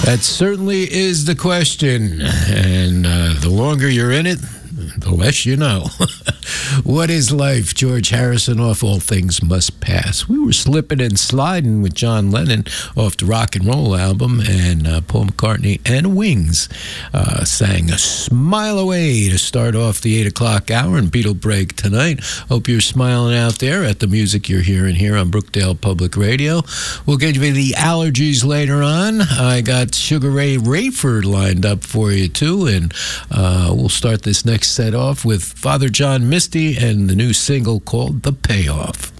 That certainly is the question. And the longer you're in it, the less you know. What is life? George Harrison off All Things Must Pass. We were slipping and sliding with John Lennon off the rock and roll album, and Paul McCartney and Wings sang A Smile Away to start off the 8 o'clock hour in Beatle Break tonight. Hope you're smiling out there at the music you're hearing here on Brookdale Public Radio. We'll get you the allergies later on. I got Sugar Ray Rayford lined up for you too, and we'll start this next set off with Father John Misty and the new single called The Payoff.